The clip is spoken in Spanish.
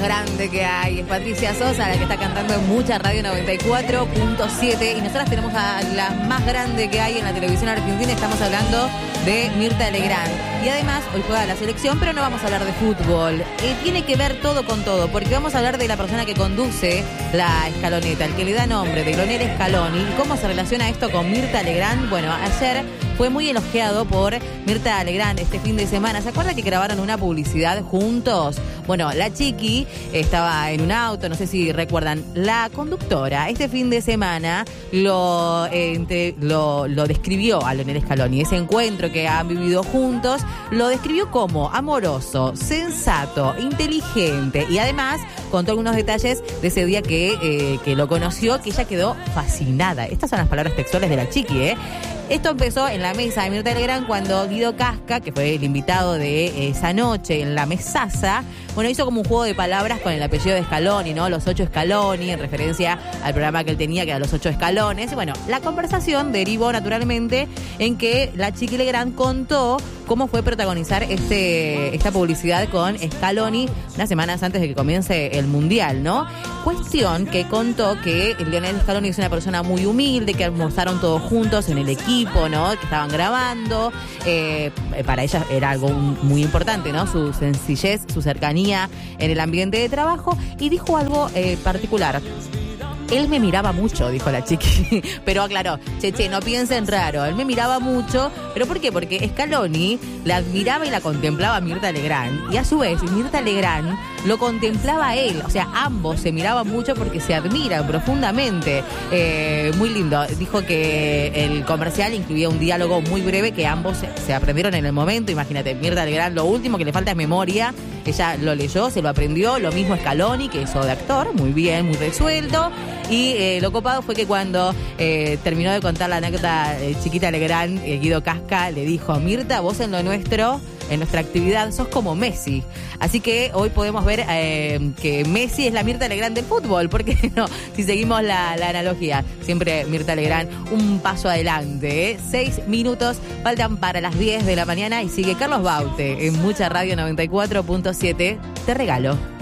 grande que hay. Es Patricia Sosa, la que está cantando en Mucha Radio 94.7. Y nosotras tenemos a la más grande que hay en la televisión argentina. Estamos hablando de Mirta Legrand. Y además, hoy juega la selección, pero no vamos a hablar de fútbol. Tiene que ver todo con todo, porque vamos a hablar de la persona que conduce la escaloneta, el que le da nombre, de Leonel Scaloni. ¿Y cómo se relaciona esto con Mirta Legrand? Bueno, ayer fue muy elogiado por Mirta Legrand este fin de semana. ¿Se acuerda que grabaron una publicidad juntos? Bueno, la chiqui estaba en un auto, no sé si recuerdan. La conductora este fin de semana lo describió a Leonel Scaloni. Ese encuentro que han vivido juntos lo describió como amoroso, sensato, inteligente, y además contó algunos detalles de ese día que lo conoció, que ella quedó fascinada. Estas son las palabras textuales de la chiqui, ¿eh? Esto empezó en la mesa de Mirta Legrand cuando Guido Casca, que fue el invitado de esa noche en la mesaza, bueno, hizo como un juego de palabras con el apellido de Scaloni, ¿no? Los 8 Scaloni, en referencia al programa que él tenía, que era Los 8 Escalones. Y bueno, la conversación derivó naturalmente en que la chiqui Legrand contó cómo fue protagonizar esta publicidad con Scaloni unas semanas antes de que comience el Mundial, ¿no? Cuestión que contó que Leonel Scaloni es una persona muy humilde, que almorzaron todos juntos en el equipo, ¿no? Que estaban grabando. Para ella era algo muy importante, ¿no? Su sencillez, su cercanía en el ambiente de trabajo. Y dijo algo particular. Él me miraba mucho, dijo la chiqui, pero aclaró, che, no piensen raro, él me miraba mucho, ¿pero por qué? Porque Scaloni la admiraba y la contemplaba a Mirta Legrand, y a su vez Mirta Legrand lo contemplaba a él, o sea, ambos se miraban mucho porque se admiran profundamente. Muy lindo, dijo que el comercial incluía un diálogo muy breve que ambos se aprendieron en el momento. Imagínate, Mirta Legrand, lo último que le falta es memoria, ella lo leyó, se lo aprendió, lo mismo Scaloni, que hizo de actor, muy bien, muy resuelto. Y lo copado fue que cuando terminó de contar la anécdota chiquita Legrand, Guido Casca le dijo: Mirta, vos en lo nuestro, en nuestra actividad, sos como Messi. Así que hoy podemos ver que Messi es la Mirta Legrand del fútbol. ¿Por qué no? Si seguimos la analogía. Siempre Mirta Legrand un paso adelante. 6 minutos faltan para las 10 de la mañana y sigue Carlos Baute en Mucha Radio 94.7. Te regalo.